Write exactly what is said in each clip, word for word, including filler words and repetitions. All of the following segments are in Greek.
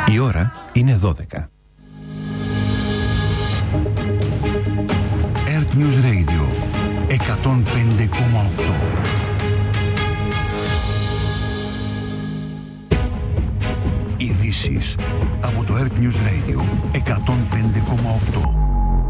Η ώρα είναι δώδεκα. Earth News Radio εκατόν πέντε κόμμα οκτώ. Ειδήσεις από το Earth News Radio εκατόν πέντε κόμμα οκτώ.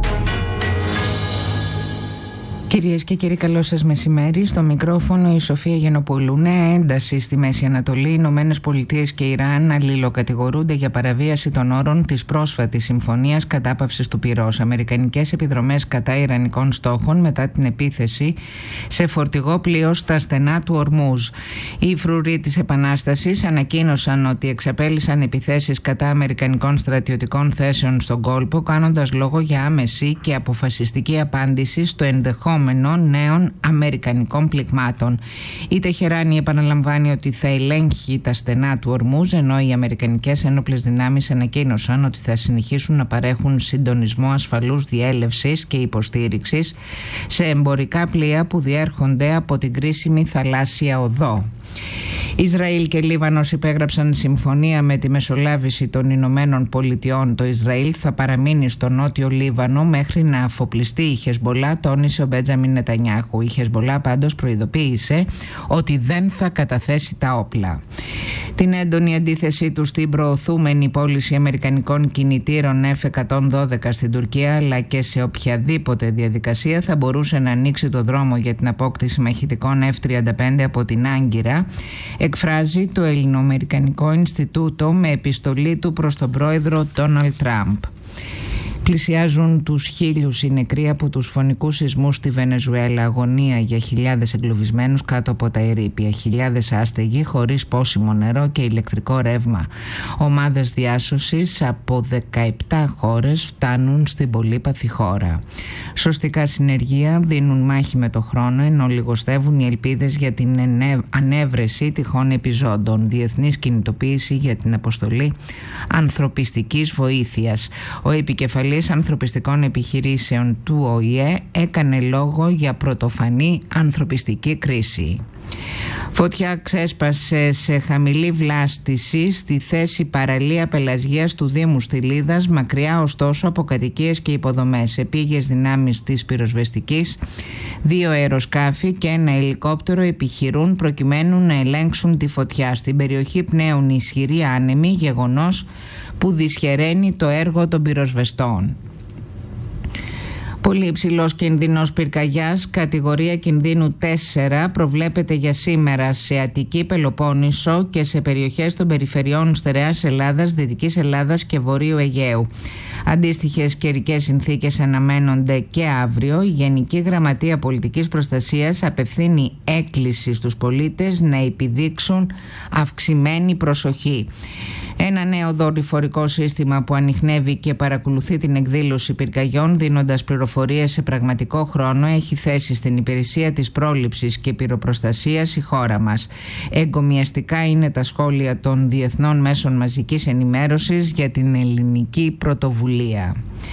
Κυρίες και κύριοι, καλό σας μεσημέρι. Στο μικρόφωνο η Σοφία Γενοπούλου. Νέα ένταση στη Μέση Ανατολή. Οι Ηνωμένες Πολιτείες και Ιράν αλληλοκατηγορούνται για παραβίαση των όρων της πρόσφατης συμφωνίας κατάπαυσης του πυρός. Αμερικανικές επιδρομές κατά ιρανικών στόχων μετά την επίθεση σε φορτηγό πλοίο στα στενά του Ορμούζ. Οι φρουροί της Επανάστασης ανακοίνωσαν ότι εξαπέλυσαν επιθέσεις κατά αμερικανικών στρατιωτικών θέσεων στον κόλπο, κάνοντας λόγο για άμεση και αποφασιστική απάντηση στο ενδεχόμενο νέων αμερικανικών πληγμάτων. Η Τεχεράνη επαναλαμβάνει ότι θα ελέγχει τα στενά του Ορμούζ, ενώ οι αμερικανικές ένοπλες δυνάμεις ανακοίνωσαν ότι θα συνεχίσουν να παρέχουν συντονισμό ασφαλούς διέλευσης και υποστήριξης σε εμπορικά πλοία που διέρχονται από την κρίσιμη θαλάσσια οδό. Ισραήλ και Λίβανος υπέγραψαν συμφωνία με τη μεσολάβηση των Ηνωμένων Πολιτειών. Το Ισραήλ θα παραμείνει στο νότιο Λίβανο μέχρι να αφοπλιστεί η Χεσμπολά, τόνισε ο Μπέντζαμιν Νετανιάχου. Η Χεσμπολά πάντως προειδοποίησε ότι δεν θα καταθέσει τα όπλα. Την έντονη αντίθεσή του στην προωθούμενη πώληση αμερικανικών κινητήρων εφ εκατόν δώδεκα στην Τουρκία, αλλά και σε οποιαδήποτε διαδικασία θα μπορούσε να ανοίξει το δρόμο για την απόκτηση μαχητικών εφ τριάντα πέντε από την Άγκυρα, εκφράζει το Ελληνοαμερικανικό Ινστιτούτο με επιστολή του προς τον πρόεδρο Ντόναλντ Τραμπ. Πλησιάζουν τους χίλιους οι νεκροί από τους φωνικούς σεισμούς στη Βενεζουέλα. Αγωνία για χιλιάδες εγκλωβισμένους κάτω από τα ερείπια. Χιλιάδες άστεγοι χωρίς πόσιμο νερό και ηλεκτρικό ρεύμα. Ομάδες διάσωσης από δεκαεπτά χώρες φτάνουν στην πολύπαθη χώρα. Σωστικά συνεργεία δίνουν μάχη με το χρόνο, ενώ λιγοστεύουν οι ελπίδες για την ανέβρεση τυχόν επιζώντων. Διεθνής κινητοποίηση για την αποστολή ανθρωπιστικής βοήθειας. Ο επικεφαλής ανθρωπιστικών επιχειρήσεων του Ο Η Ε έκανε λόγο για πρωτοφανή ανθρωπιστική κρίση. Φωτιά ξέσπασε σε χαμηλή βλάστηση στη θέση παραλία πελασγείας του Δήμου Στυλίδας, μακριά ωστόσο από κατοικίες και υποδομές. Επίγειες δυνάμεις της πυροσβεστικής, δύο αεροσκάφη και ένα ελικόπτερο επιχειρούν προκειμένου να ελέγξουν τη φωτιά. Στην περιοχή πνέουν ισχυροί άνεμοι, γεγονός που δυσχεραίνει το έργο των πυροσβεστών. Πολύ υψηλός κινδυνός πυρκαγιάς, κατηγορία κινδύνου τέσσερα, προβλέπεται για σήμερα σε Αττική, Πελοπόννησο και σε περιοχές των περιφερειών Στερεάς Ελλάδας, Δυτικής Ελλάδας και Βορείου Αιγαίου. Αντίστοιχες καιρικές συνθήκες αναμένονται και αύριο. Η Γενική Γραμματεία Πολιτικής Προστασίας απευθύνει έκκληση στους πολίτες να επιδείξουν αυξημένη προσοχή. Ένα νέο δορυφορικό σύστημα που ανιχνεύει και παρακολουθεί την εκδήλωση πυρκαγιών, δίνοντας πληροφορίες σε πραγματικό χρόνο, έχει θέσει στην υπηρεσία της πρόληψης και πυροπροστασίας η χώρα μας. Εγκομιαστικά είναι τα σχόλια των διεθνών μέσων μαζικής ενημέρωσης για την ελληνική πρωτοβουλία.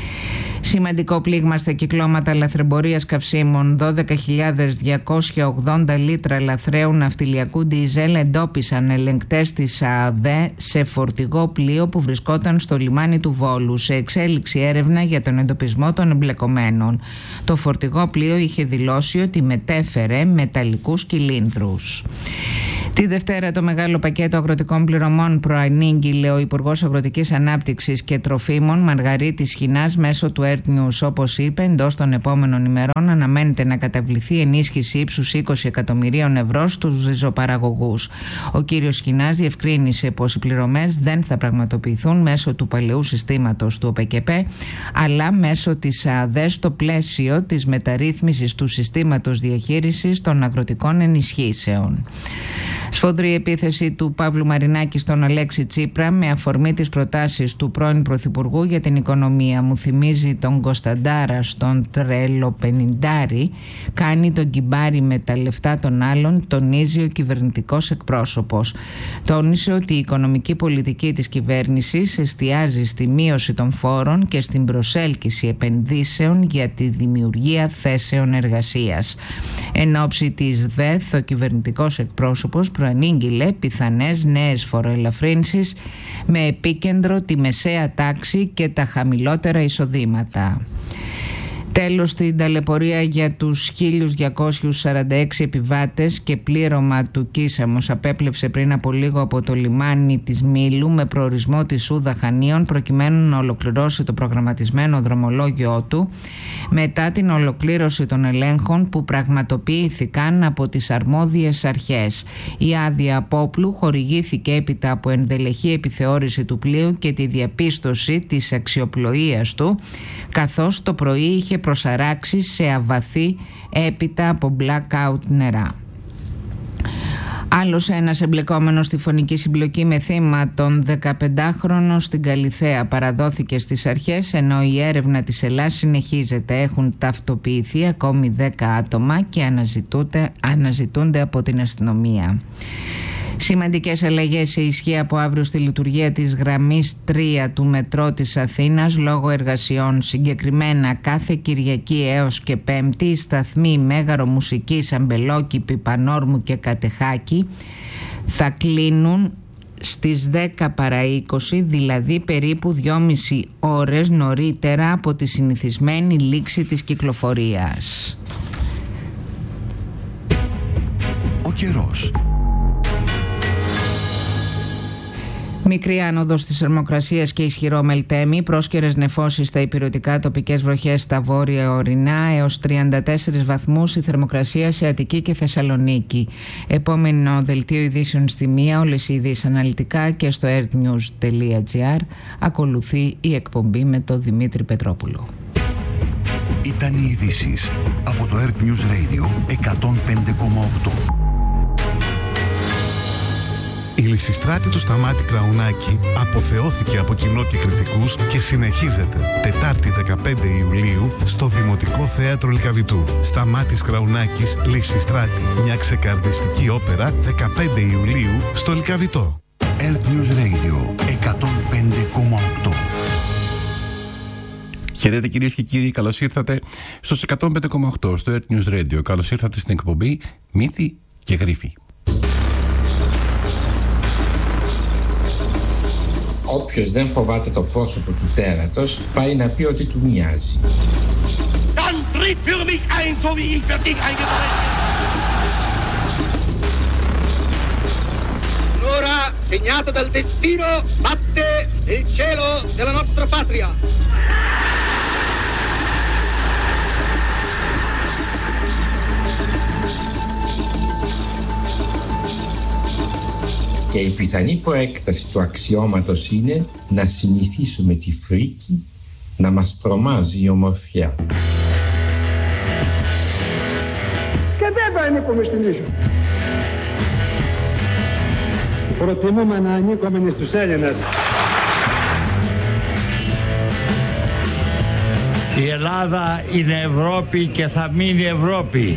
Σημαντικό πλήγμα στα κυκλώματα λαθρεμπορίας καυσίμων. δώδεκα χιλιάδες διακόσια ογδόντα λίτρα λαθρέου ναυτιλιακού ντίζελ εντόπισαν ελεγκτές της ΑΔΕ σε φορτηγό πλοίο που βρισκόταν στο λιμάνι του Βόλου, σε εξέλιξη έρευνα για τον εντοπισμό των εμπλεκομένων. Το φορτηγό πλοίο είχε δηλώσει ότι μετέφερε μεταλλικούς κυλίνδρους. Τη Δευτέρα το μεγάλο πακέτο αγροτικών πληρωμών προανήγγειλε ο Υπουργός Αγροτικής Ανάπτυξης και Τροφίμων Μαργαρίτης Σχοινάς μέσω του Earth News. Όπως είπε, εντός των επόμενων ημερών αναμένεται να καταβληθεί ενίσχυση ύψους είκοσι εκατομμυρίων ευρώ στους ριζοπαραγωγούς. Ο κύριος Σχοινάς διευκρίνησε πως οι πληρωμές δεν θα πραγματοποιηθούν μέσω του παλαιού συστήματος του ΟΠΕΚΕΠΕ, αλλά μέσω της ΑΔΕ στο πλαίσιο της μεταρρύθμισης του συστήματος διαχείρισης των αγροτικών ενισχύσεων. Σφοδρή επίθεση του Παύλου Μαρινάκη στον Αλέξη Τσίπρα με αφορμή τις προτάσεις του πρώην Πρωθυπουργού για την οικονομία. Μου θυμίζει τον Κωνσταντάρα στον τρελοπενιντάρι, κάνει τον κυμπάρι με τα λεφτά των άλλων, τονίζει ο κυβερνητικός εκπρόσωπος. Τόνισε ότι η οικονομική πολιτική της κυβέρνησης εστιάζει στη μείωση των φόρων και στην προσέλκυση επενδύσεων για τη δημιουργία θέσεων εργασίας. Εν όψη της ΔΕΘ, ο κυβερνητικός εκπρόσωπος προανήγγειλε πιθανές νέες φοροελαφρύνσεις με επίκεντρο τη μεσαία τάξη και τα χαμηλότερα εισοδήματα. Τέλος στην ταλαιπωρία για τους χίλια διακόσιους σαράντα έξι επιβάτες και πλήρωμα του Κίσαμος απέπλευσε πριν από λίγο από το λιμάνι της Μήλου με προορισμό της Σούδα Χανίων προκειμένου να ολοκληρώσει το προγραμματισμένο δρομολόγιο του μετά την ολοκλήρωση των ελέγχων που πραγματοποιήθηκαν από τις αρμόδιες αρχές. Η άδεια απόπλου χορηγήθηκε έπειτα από ενδελεχή επιθεώρηση του πλοίου και τη διαπίστωση της αξιοπλοείας του, καθώς το πρωί είχε προσαράξει σε αβαθή έπειτα από blackout νερά. Άλλος ένας εμπλεκόμενος στη φωνική συμπλοκή με θύμα τον δεκαπεντάχρονο στην Καλιθέα παραδόθηκε στις αρχές, ενώ η έρευνα της Ελλάς συνεχίζεται. Έχουν ταυτοποιηθεί ακόμη δέκα άτομα και αναζητούνται από την αστυνομία. Σημαντικές αλλαγές σε ισχύ από αύριο στη λειτουργία της γραμμής τρία του μετρό της Αθήνας λόγω εργασιών. Συγκεκριμένα κάθε Κυριακή έως και Πέμπτη οι σταθμοί Μέγαρο Μουσικής, Αμπελόκηπη, Πανόρμου και Κατεχάκη θα κλείνουν στις δέκα παρά είκοσι, δηλαδή περίπου δυόμιση ώρες νωρίτερα από τη συνηθισμένη λήξη της κυκλοφορίας. Ο καιρός. Μικρή άνοδος της θερμοκρασίας και ισχυρό μελτέμι, πρόσκαιρες νεφώσεις στα ηπειρωτικά, τοπικές βροχές στα βόρεια ορεινά, έως τριάντα τέσσερις βαθμούς η θερμοκρασία σε Αττική και Θεσσαλονίκη. Επόμενο δελτίο ειδήσεων στη μία, όλες οι ειδήσεις αναλυτικά και στο earthnews τελεία gr. Ακολουθεί η εκπομπή με τον Δημήτρη Πετρόπουλο. Ήταν οι ειδήσεις από το Earth News Radio εκατόν πέντε κόμμα οκτώ. Η Λυσιστράτη του Σταμάτη Κραουνάκη αποθεώθηκε από κοινό και κριτικούς και συνεχίζεται Τετάρτη δεκαπέντε Ιουλίου στο Δημοτικό Θέατρο Λυκαβητού. Σταμάτης Κραουνάκης, Λυσιστράτη, μια ξεκαρδιστική όπερα δεκαπέντε Ιουλίου στο Λυκαβητό. Earth News Radio εκατόν πέντε κόμμα οκτώ. Χαίρετε κυρίες και κύριοι, καλώς ήρθατε στους εκατόν πέντε κόμμα οκτώ στο Earth News Radio. Καλώς ήρθατε στην εκπομπή Μύθοι και Γρίφοι. Όποιος δεν φοβάται το πρόσωπο του τέρατος, πάει να πει ότι του μοιάζει. Dann tritt für mich ein, so wie ich für dich eingetreten bin. L'ora segnata dal destino batte il cielo della nostra patria. Και η πιθανή προέκταση του αξιώματος είναι να συνηθίσουμε τη φρίκη να μας τρομάζει η ομορφιά. Και δεν το ανήκουμε στην ίσο. Προτιμούμε να ανήκουμε στους Έλληνες. Η Ελλάδα είναι Ευρώπη και θα μείνει Ευρώπη.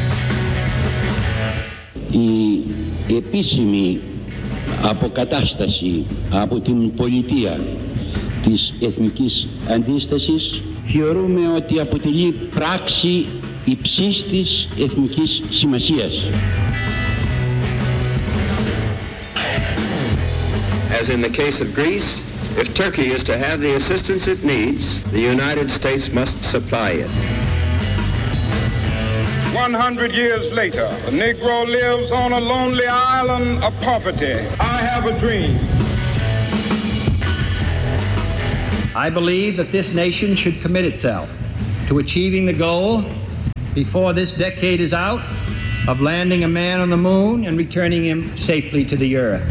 Η επίσημη αποκατάσταση από την πολιτεία της εθνικής αντίστασης θεωρούμε ότι αποτελεί πράξη υψής της εθνικής σημασίας. As in the case of Greece, if Turkey is to have the assistance it needs, the United States must supply it. One hundred years later, a Negro lives on a lonely island of poverty. I have a dream. I believe that this nation should commit itself to achieving the goal before this decade is out of landing a man on the moon and returning him safely to the earth.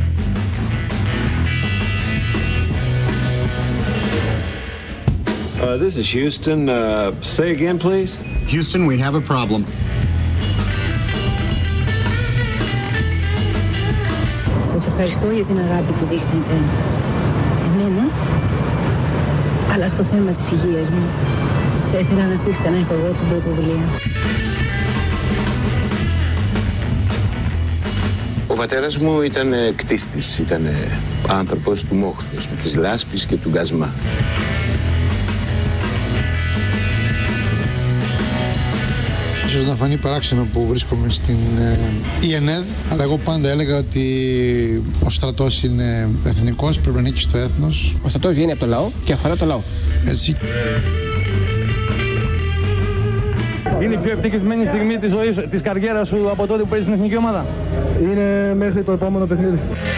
Uh, this is Houston. Uh, say again, please. Houston, we have a problem. Σας ευχαριστώ για την αγάπη που δείχνετε εμένα, αλλά στο θέμα της υγείας μου θα ήθελα να αφήσετε να έχω εγώ την πρωτοβουλία. Ο πατέρας μου ήταν κτίστης, ήταν άνθρωπος του μόχθους, της λάσπης και του γκασμά. Ίσως να φανεί παράξενο που βρίσκομαι στην ε, ΕΝΕΔ, αλλά εγώ πάντα έλεγα ότι ο στρατός είναι εθνικός, πρέπει να ανήκει στο έθνος. Ο στρατός βγαίνει από το λαό και αφορά το λαό. Έτσι. Είναι η πιο ευτυχισμένη στιγμή της ζωής, της καριέρας σου από τότε που παίζεις στην εθνική ομάδα? Είναι μέχρι το επόμενο παιχνίδι.